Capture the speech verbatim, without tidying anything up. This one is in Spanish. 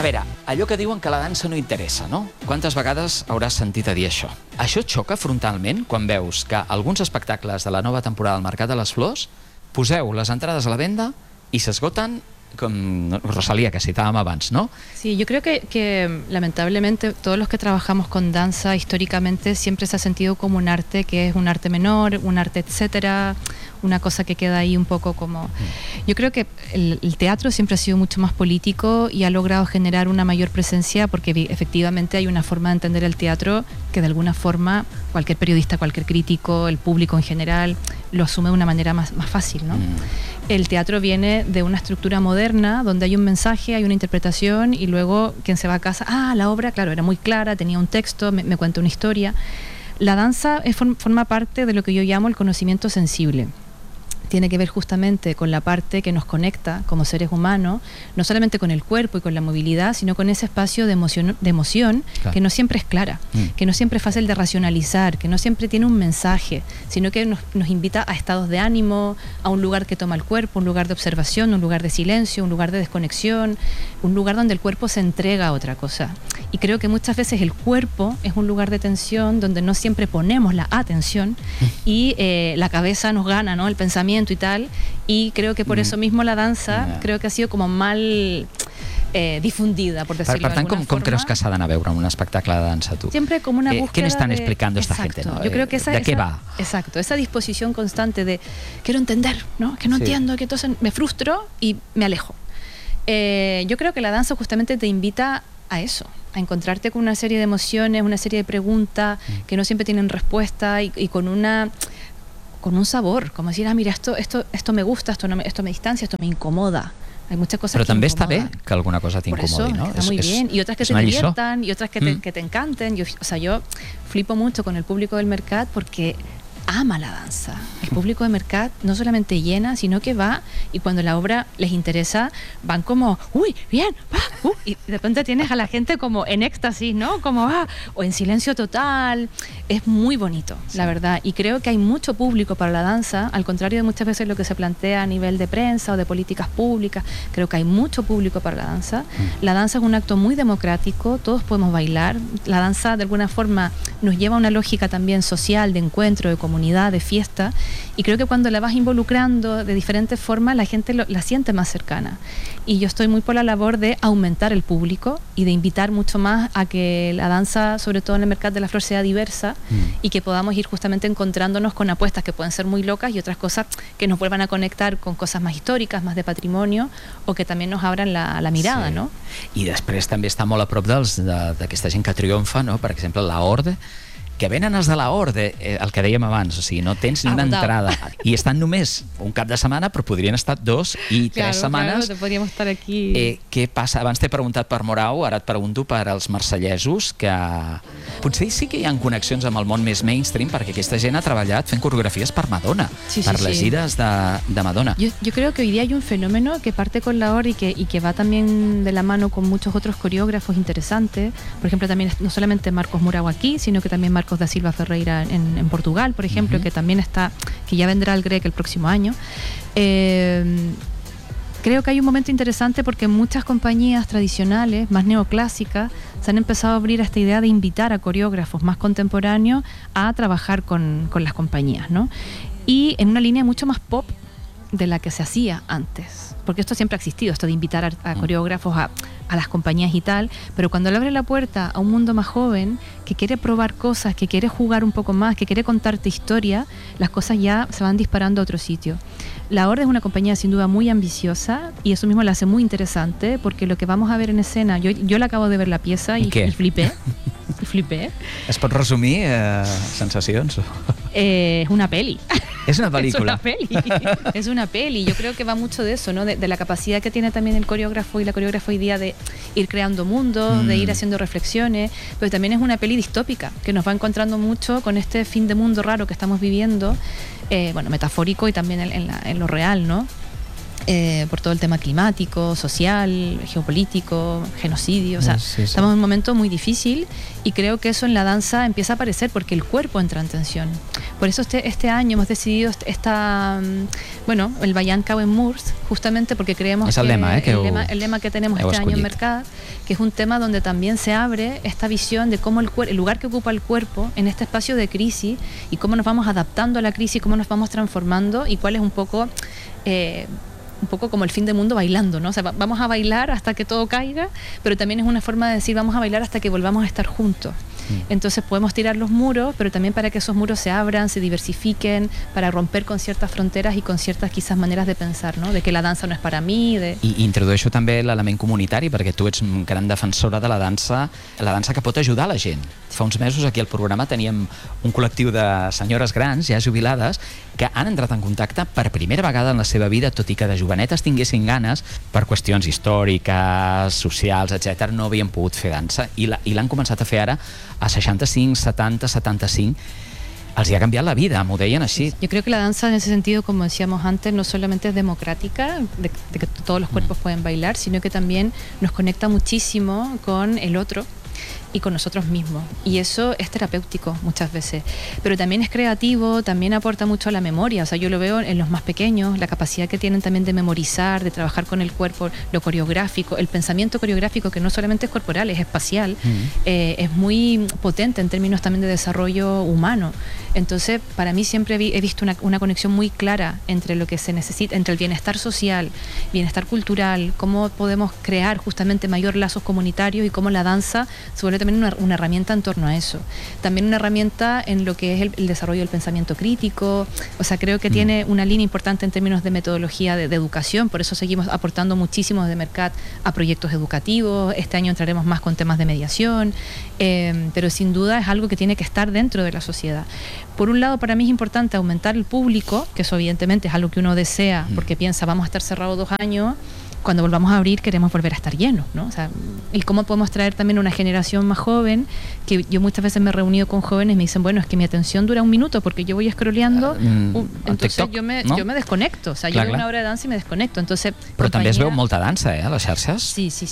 veure, allò que diuen que la dansa no interessa, no? Quantes vegades hauràs sentit a dir això? Això et xoca frontalment quan veus que alguns espectacles de la nova temporada del Mercat de les Flors poseu les entrades a la venda i s'esgoten con Rosalía, que citábamos antes, ¿no? Sí, yo creo que, que lamentablemente todos los que trabajamos con danza históricamente siempre se ha sentido como un arte que es un arte menor, un arte etcétera, una cosa que queda ahí un poco como... Yo creo que el, el teatro siempre ha sido mucho más político y ha logrado generar una mayor presencia porque efectivamente hay una forma de entender el teatro que de alguna forma cualquier periodista, cualquier crítico, el público en general lo asume de una manera más, más fácil, ¿no? Mm. El teatro viene de una estructura moderna donde hay un mensaje, hay una interpretación y luego quien se va a casa, ah, la obra, claro, era muy clara, tenía un texto, me, me cuenta una historia. La danza es, forma parte de lo que yo llamo el conocimiento sensible. Tiene que ver justamente con la parte que nos conecta como seres humanos, no solamente con el cuerpo y con la movilidad, sino con ese espacio de emoción, de emoción claro. que no siempre es clara, mm. que no siempre es fácil de racionalizar, que no siempre tiene un mensaje, sino que nos, nos invita a estados de ánimo, a un lugar que toma el cuerpo, un lugar de observación, un lugar de silencio, un lugar de desconexión, un lugar donde el cuerpo se entrega a otra cosa. Y creo que muchas veces el cuerpo es un lugar de tensión donde no siempre ponemos la atención y eh, la cabeza nos gana, ¿no? El pensamiento y tal, y creo que por eso mismo la danza yeah. creo que ha sido como mal eh, difundida, por decirlo per, per tant, de alguna com, forma. Com creus que s'ha d'anar a veure un espectacle de dansa, tu? Siempre como una búsqueda eh, ¿Qué le están de... explicando esta exacto. gente? ¿no? Yo creo que esa, ¿De qué esa, va? Exacto, esa disposición constante de quiero entender, ¿no? Que no sí. entiendo, que entonces me frustro y me alejo. Eh, yo creo que la danza justamente te invita a eso, a encontrarte con una serie de emociones, una serie de preguntas mm. que no siempre tienen respuesta y, y con una... con un sabor, como decir, ah, mira, esto, esto, esto me gusta, esto, no me, esto me distancia, esto me incomoda. Hay muchas cosas Però que també incomodan. Està bé que alguna cosa t'incomodi, ¿no? Está muy es, bien. Y otras que te diviertan, diviertan, y otras que te, mm. que te encanten. Yo, o sea, yo flipo mucho con el público del Mercat porque ama la danza. El público de Mercat no solamente llena, sino que va y cuando la obra les interesa, van como, uy, bien, va, uh, y de repente tienes a la gente como en éxtasis, ¿no? Como, ah, o en silencio total. Es muy bonito, sí. la verdad. Y creo que hay mucho público para la danza, al contrario de muchas veces lo que se plantea a nivel de prensa o de políticas públicas. Creo que hay mucho público para la danza. Mm. La danza es un acto muy democrático, todos podemos bailar. La danza, de alguna forma, nos lleva a una lógica también social, de encuentro, de comunicación, de fiesta, y creo que cuando la vas involucrando de diferentes formas la gente lo, la siente más cercana, y yo estoy muy por la labor de aumentar el público y de invitar mucho más a que la danza, sobre todo en el Mercat de la Flor, sea diversa mm. y que podamos ir justamente encontrándonos con apuestas que pueden ser muy locas y otras cosas que nos vuelvan a conectar con cosas más históricas, más de patrimonio, o que también nos abran la, la mirada, sí. no? I després també està molt a prop dels d'aquesta gent que triomfa, no? Per exemple, la Horde, que venen els de la Horde, eh, el que dèiem abans, o sigui, no tens ni una ah, entrada i estan només un cap de setmana, però podrien estar dos i claro, tres setmanes. Claro, podríem estar aquí. Eh, què passa? Abans t'he preguntat per Morau, ara et pregunto per als marsellesos, que potser sí que hi ha connexions amb el món més mainstream, perquè aquesta gent ha treballat fent coreografies per Madonna, sí, sí, per les sí. gires de, de Madonna. Yo, yo creo que hoy día hay un fenómeno que parte con la Horde y que, y que va también de la mano con muchos otros coreógrafos interesantes. Por ejemplo, también no solamente Marcos Morau aquí, sino que también Marcos da Silva Ferreira En, en Portugal, por ejemplo, uh-huh. que también está, que ya vendrá al Grec el próximo año. Eh, creo que hay un momento interesante porque muchas compañías tradicionales, más neoclásicas, se han empezado a abrir a esta idea de invitar a coreógrafos más contemporáneos a trabajar con, con las compañías, ¿no? Y en una línea mucho más pop de la que se hacía antes. Porque esto siempre ha existido, esto de invitar a, a coreógrafos a, a las compañías y tal, pero cuando le abre la puerta a un mundo más joven, que quiere probar cosas, que quiere jugar un poco más, que quiere contarte historia, las cosas ya se van disparando a otro sitio. La Horde es una compañía sin duda muy ambiciosa y eso mismo la hace muy interesante, porque lo que vamos a ver en escena, yo, yo la acabo de ver la pieza y, y flipé. Y flipé. Es pot resumir eh, sensacions? Eh, es una peli. Es una película. Es una peli. Es una peli. Yo creo que va mucho de eso, ¿no? De, de la capacidad que tiene también el coreógrafo y la coreógrafa hoy día de ir creando mundos, mm. de ir haciendo reflexiones, pero también es una peli distópica que nos va encontrando mucho con este fin de mundo raro que estamos viviendo, eh, bueno, metafórico y también en, en, la, en lo real, ¿no? eh, por todo el tema climático, social, geopolítico, genocidio. O sea, sí, sí. estamos en un momento muy difícil y creo que eso en la danza empieza a aparecer porque el cuerpo entra en tensión. Por eso este, este año hemos decidido esta, bueno, el Ballant Cauen Murs, justamente porque creemos es el que, lema, eh, que el, ho, lema, el lema que tenemos este año en Mercat, que es un tema donde también se abre esta visión de cómo el, el lugar que ocupa el cuerpo en este espacio de crisis y cómo nos vamos adaptando a la crisis, cómo nos vamos transformando y cuál es un poco... Eh, un poco como el fin del mundo bailando, ¿no? O sea, vamos a bailar hasta que todo caiga, pero también es una forma de decir vamos a bailar hasta que volvamos a estar juntos. Entonces podemos tirar los muros, pero también para que esos muros se abran, se diversifiquen, para romper con ciertas fronteras y con ciertas quizás maneras de pensar, no? De que la dansa no és per a mi... De... I introdueixo també l'element comunitari, perquè tu ets una gran defensora de la dansa, la dansa que pot ajudar la gent. Fa uns mesos aquí al programa teníem un col·lectiu de senyores grans, ja jubilades, que han entrat en contacte per primera vegada en la seva vida, tot i que de jovenetes tinguessin ganes, per qüestions històriques, socials, etcètera, no havien pogut fer dansa, i l'han començat a fer ara a seixanta-cinc, setanta, setanta-cinc, els ha cambiat la vida, m'ho deien així. Yo creo que la danza en ese sentido, como decíamos antes, no solamente es democrática, de, de que todos los cuerpos pueden bailar, sino que también nos conecta muchísimo con el otro y con nosotros mismos, y eso es terapéutico muchas veces, pero también es creativo, también aporta mucho a la memoria. O sea, yo lo veo en los más pequeños, la capacidad que tienen también de memorizar, de trabajar con el cuerpo, lo coreográfico, el pensamiento coreográfico, que no solamente es corporal, es espacial, mm. eh, es muy potente en términos también de desarrollo humano. Entonces, para mí siempre vi, he visto una, una conexión muy clara entre lo que se necesita, entre el bienestar social, bienestar cultural, cómo podemos crear justamente mayor lazos comunitarios y cómo la danza se vuelve también una, una herramienta en torno a eso. También una herramienta en lo que es el, el desarrollo del pensamiento crítico. O sea, creo que mm. tiene una línea importante en términos de metodología de, de educación, por eso seguimos aportando muchísimo desde Mercat a proyectos educativos. Este año entraremos más con temas de mediación, eh, pero sin duda es algo que tiene que estar dentro de la sociedad. Por un lado, para mí es importante aumentar el público, que eso evidentemente es algo que uno desea, porque piensa, vamos a estar cerrados dos años, cuando volvamos a abrir queremos volver a estar llenos, ¿no? O sea, y cómo podemos traer también una generación más joven, que yo muchas veces me he reunido con jóvenes y me dicen, bueno, es que mi atención dura un minuto porque yo voy scrolleando, uh, mm, entonces TikTok, yo, me, no? yo me desconecto, o sea, clar, yo veo clar. una hora de dansa y me desconecto. Entonces, però compañía... també es veu molta dansa, eh, a les xarxes? Sí, sí,